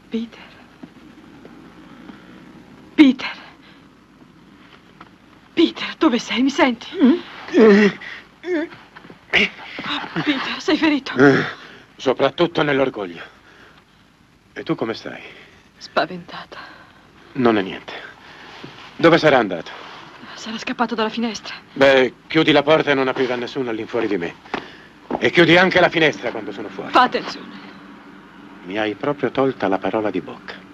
Peter. Peter. Peter, dove sei? Mi senti? Oh, Peter, sei ferito? Soprattutto nell'orgoglio. E tu come stai? Spaventata. Non è niente. Dove sarà andato? Sarà scappato dalla finestra. Beh, chiudi la porta e non aprirà nessuno all'infuori di me. E chiudi anche la finestra quando sono fuori. Fa attenzione. Mi hai proprio tolta la parola di bocca.